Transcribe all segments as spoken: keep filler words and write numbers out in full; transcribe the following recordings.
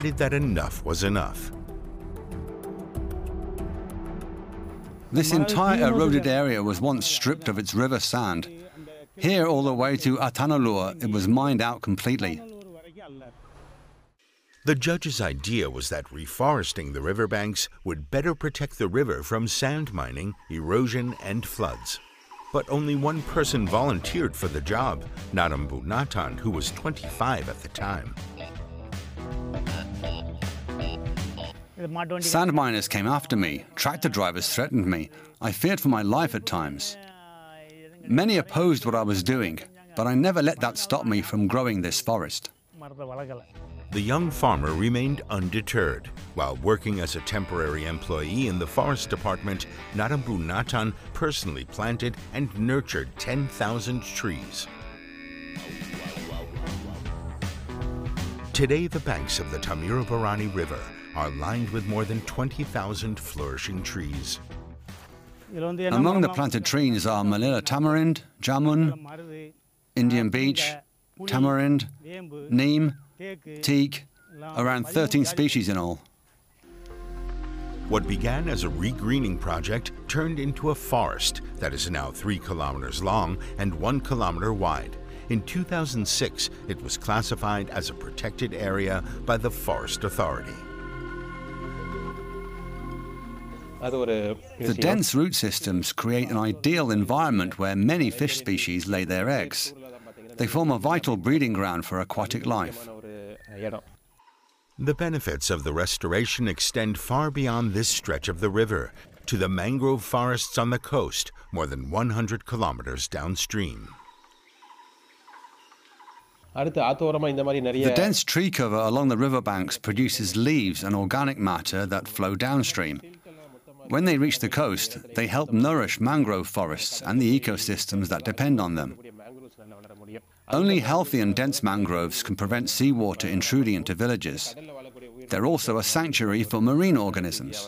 that enough was enough. This entire eroded area was once stripped of its river sand. Here all the way to Atanulur, it was mined out completely. The judge's idea was that reforesting the riverbanks would better protect the river from sand mining, erosion, and floods. But only one person volunteered for the job, Nadambu Natan, who was twenty-five at the time. Sand miners came after me. Tractor drivers threatened me. I feared for my life at times. Many opposed what I was doing, but I never let that stop me from growing this forest. The young farmer remained undeterred. While working as a temporary employee in the forest department, Nadambu Natan personally planted and nurtured ten thousand trees. Today, the banks of the Thamirabarani River are lined with more than twenty thousand flourishing trees. Among the planted trees are Manila tamarind, jamun, Indian beech, tamarind, neem, teak, around thirteen species in all. What began as a regreening project turned into a forest that is now three kilometers long and one kilometer wide. In two thousand six, it was classified as a protected area by the Forest Authority. The dense root systems create an ideal environment where many fish species lay their eggs. They form a vital breeding ground for aquatic life. The benefits of the restoration extend far beyond this stretch of the river, to the mangrove forests on the coast, more than one hundred kilometers downstream. The dense tree cover along the riverbanks produces leaves and organic matter that flow downstream. When they reach the coast, they help nourish mangrove forests and the ecosystems that depend on them. Only healthy and dense mangroves can prevent seawater intruding into villages. They're also a sanctuary for marine organisms.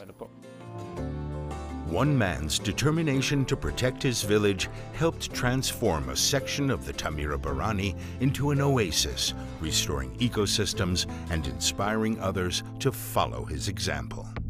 One man's determination to protect his village helped transform a section of the Thamirabarani into an oasis, restoring ecosystems and inspiring others to follow his example.